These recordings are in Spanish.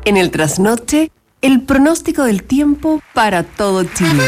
En el trasnoche, el pronóstico del tiempo para todo Chile.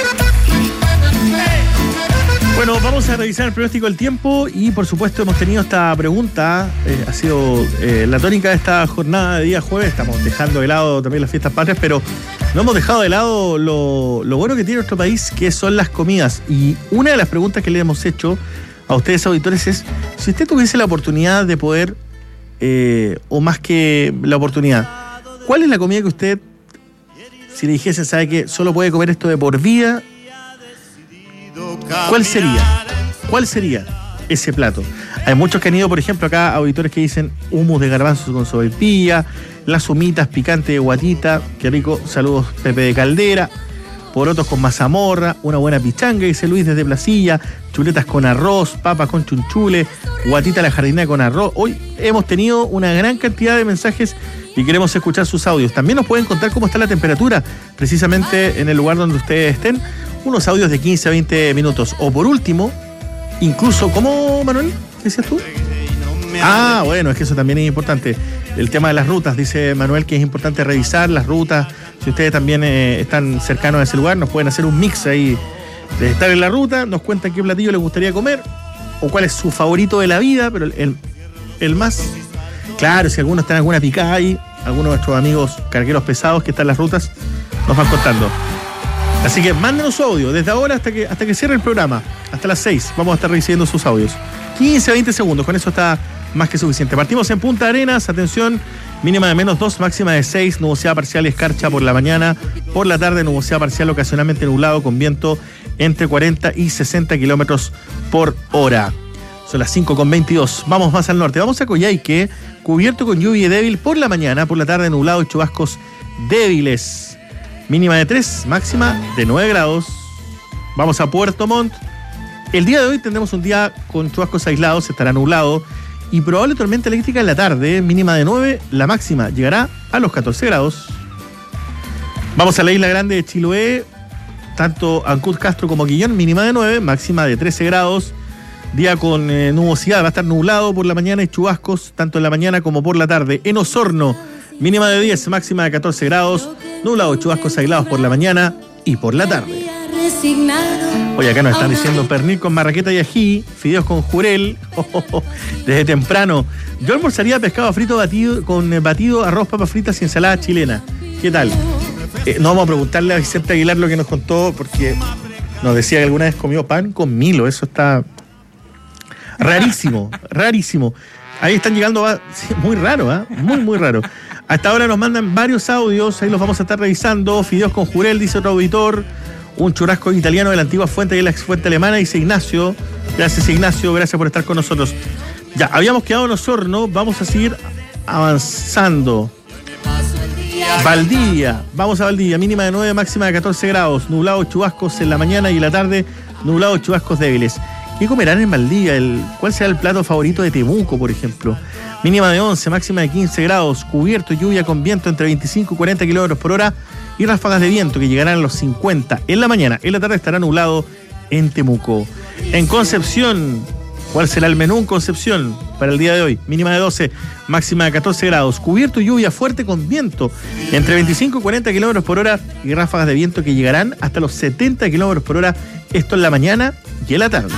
Bueno, vamos a revisar el pronóstico del tiempo y por supuesto hemos tenido esta pregunta, ha sido la tónica de esta jornada de día jueves. Estamos dejando de lado también las fiestas patrias, pero no hemos dejado de lado lo bueno que tiene nuestro país, que son las comidas. Y una de las preguntas que le hemos hecho a ustedes auditores es, si usted tuviese la oportunidad de poder, o más que la oportunidad, ¿cuál es la comida que usted, si le dijese, sabe que solo puede comer esto de por vida, ¿cuál sería? ¿Cuál sería ese plato? Hay muchos que han ido, por ejemplo, acá auditores que dicen hummus de garbanzos con sopaipilla, las humitas picantes de guatita, qué rico, saludos Pepe de Caldera, porotos con mazamorra, una buena pichanga, dice Luis desde Placilla, chuletas con arroz, papas con chunchule, guatita a la jardinera con arroz. Hoy hemos tenido una gran cantidad de mensajes y queremos escuchar sus audios. También nos pueden contar cómo está la temperatura, precisamente en el lugar donde ustedes estén, unos audios de 15 a 20 minutos. O por último, incluso, ¿cómo, Manuel? ¿Qué decías tú? Ah, bueno, es que eso también es importante. El tema de las rutas, dice Manuel, que es importante revisar las rutas. Si ustedes también están cercanos a ese lugar, nos pueden hacer un mix ahí de estar en la ruta, nos cuentan qué platillo les gustaría comer o cuál es su favorito de la vida, pero el más... Claro, si algunos están en alguna picada ahí, algunos de nuestros amigos cargueros pesados que están en las rutas, nos van contando. Así que mándenos su audio desde ahora hasta que cierre el programa, hasta las 6. Vamos a estar recibiendo sus audios. 15 a 20 segundos, con eso está más que suficiente. Partimos en Punta Arenas, atención, mínima de -2, máxima de 6, nubosidad parcial y escarcha por la mañana. Por la tarde, nubosidad parcial ocasionalmente nublado con viento entre 40 y 60 kilómetros por hora. Son las 5:22. Vamos más al norte. Vamos a Coyhaique, cubierto con lluvia débil por la mañana, por la tarde nublado y chubascos débiles. Mínima de 3, máxima de 9 grados. Vamos a Puerto Montt. El día de hoy tendremos un día con chubascos aislados, estará nublado y probable tormenta eléctrica en la tarde, mínima de 9, la máxima llegará a los 14 grados. Vamos a la isla grande de Chiloé, tanto Ancud, Castro como Quillón, mínima de 9, máxima de 13 grados. Día con nubosidad, va a estar nublado por la mañana y chubascos, tanto en la mañana como por la tarde. En Osorno, mínima de 10, máxima de 14 grados, nublado, chubascos aislados por la mañana y por la tarde. Oye, acá nos están diciendo pernil con marraqueta y ají, fideos con jurel, desde temprano. Yo almorzaría pescado frito batido, arroz, papas fritas y ensalada chilena. ¿Qué tal? No vamos a preguntarle a Vicente Aguilar lo que nos contó, porque nos decía que alguna vez comió pan con Milo. Eso está rarísimo, rarísimo. Ahí están llegando, sí, muy raro, muy raro. Hasta ahora nos mandan varios audios, ahí los vamos a estar revisando. Fideos con jurel, dice otro auditor. Un churrasco italiano de la antigua fuente y de la ex fuente alemana, dice Ignacio. Gracias, Ignacio, gracias por estar con nosotros. Ya, habíamos quedado en Osorno, vamos a seguir avanzando. Valdivia, vamos a Valdivia, mínima de 9, máxima de 14 grados, nublado, chubascos en la mañana y en la tarde, nublado, chubascos débiles. ¿Qué comerán en Valdivia? ¿Cuál será el plato favorito de Temuco, por ejemplo? Mínima de 11, máxima de 15 grados, cubierto, lluvia con viento entre 25 y 40 kilómetros por hora y ráfagas de viento que llegarán a los 50 en la mañana. En la tarde estará nublado en Temuco. En Concepción, ¿cuál será el menú en Concepción para el día de hoy? Mínima de 12, máxima de 14 grados, cubierto, lluvia fuerte con viento entre 25 y 40 kilómetros por hora y ráfagas de viento que llegarán hasta los 70 kilómetros por hora, esto en la mañana y en la tarde.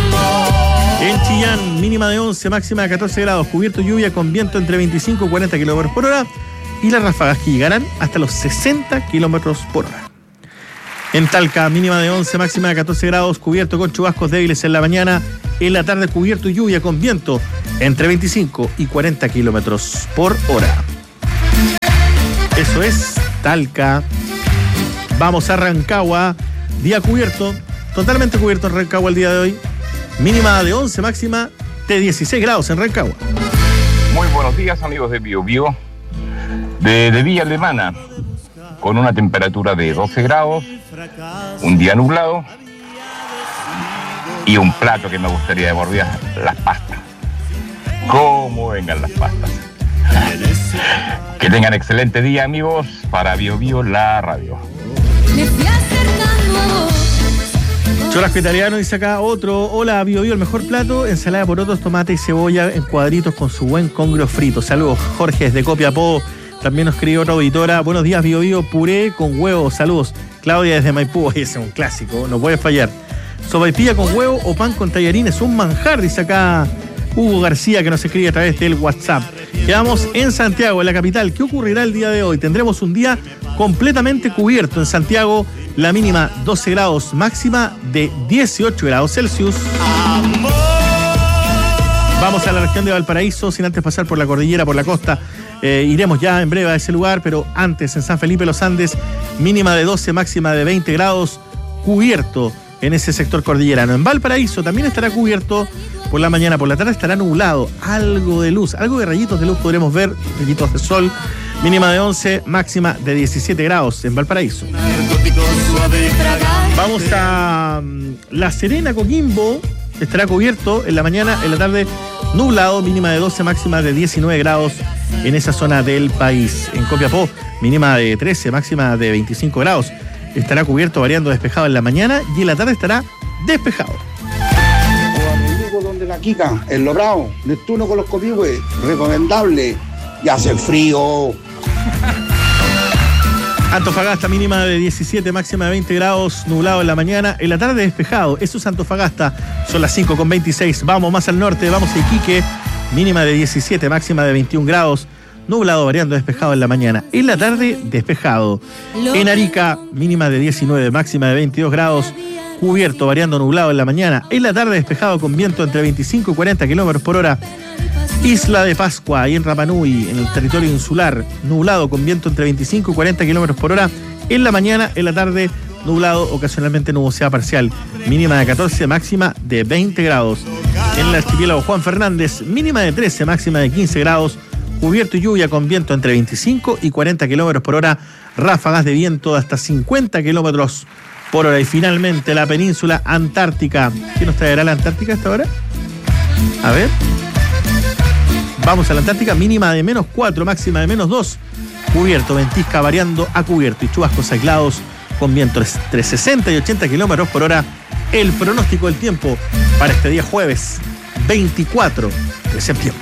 En Chillán, mínima de 11, máxima de 14 grados, cubierto, lluvia con viento entre 25 y 40 kilómetros por hora y las ráfagas que llegarán hasta los 60 kilómetros por hora. En Talca, mínima de 11, máxima de 14 grados, cubierto con chubascos débiles en la mañana, en la tarde cubierto y lluvia con viento entre 25 y 40 kilómetros por hora. Eso es Talca. Vamos a Rancagua, día cubierto, totalmente cubierto en Rancagua el día de hoy. Mínima de 11, máxima de 16 grados en Rancagua. Muy buenos días, amigos de Bio Bio. De Villa Alemana, con una temperatura de 12 grados, un día nublado y un plato que me gustaría de por vida, las pastas. ¿Cómo vengan las pastas? Que tengan excelente día, amigos, para Bio Bio, la radio. Churrasco italiano, dice acá otro. Hola, Bio Bio, el mejor plato, ensalada de porotos, tomate y cebolla en cuadritos con su buen congrio frito. Saludos, Jorge, desde Copiapó. También nos escribió otra auditora. Buenos días, Bio Bio, puré con huevo. Saludos. Claudia desde Maipú. Ese es un clásico, no puede fallar. Sopaipilla con huevo o pan con tallarines, un manjar, dice acá Hugo García, que nos escribe a través del WhatsApp. Quedamos en Santiago, en la capital. ¿Qué ocurrirá el día de hoy? Tendremos un día completamente cubierto en Santiago. La mínima 12 grados, máxima de 18 grados Celsius. Vamos a la región de Valparaíso, sin antes pasar por la cordillera, por la costa. Iremos ya en breve a ese lugar, pero antes en San Felipe Los Andes, mínima de 12, máxima de 20 grados, cubierto en ese sector cordillerano. En Valparaíso también estará cubierto por la mañana, por la tarde estará nublado, algo de luz, algo de rayitos de luz podremos ver, rayitos de sol, mínima de 11, máxima de 17 grados en Valparaíso. Vamos a La Serena, Coquimbo, estará cubierto en la mañana, en la tarde nublado, mínima de 12, máxima de 19 grados en esa zona del país. En Copiapó, mínima de 13, máxima de 25 grados. Estará cubierto, variando, despejado en la mañana y en la tarde estará despejado. Donde la Kika, en Lo Bravo, Neptuno con los copihue, recomendable, y hace frío. Antofagasta, mínima de 17, máxima de 20 grados, nublado en la mañana, en la tarde despejado. Eso es Antofagasta, son las 5:26. Vamos más al norte, vamos a Iquique, mínima de 17, máxima de 21 grados, nublado, variando, despejado en la mañana. En la tarde, despejado. En Arica, mínima de 19, máxima de 22 grados, cubierto, variando, nublado en la mañana. En la tarde, despejado con viento entre 25 y 40 kilómetros por hora. Isla de Pascua, ahí en Rapa Nui, en el territorio insular, nublado con viento entre 25 y 40 kilómetros por hora. En la mañana, en la tarde, nublado, ocasionalmente nubosidad parcial. Mínima de 14, máxima de 20 grados. En el archipiélago Juan Fernández, mínima de 13, máxima de 15 grados. Cubierto y lluvia con viento entre 25 y 40 kilómetros por hora. Ráfagas de viento de hasta 50 kilómetros por hora. Y finalmente la península antártica. ¿Qué nos traerá la Antártica hasta ahora? A ver. Vamos a la Antártica, mínima de -4, máxima de -2. Cubierto, ventisca variando a cubierto y chubascos aislados con viento entre 60 y 80 kilómetros por hora. El pronóstico del tiempo para este día jueves 24 de septiembre.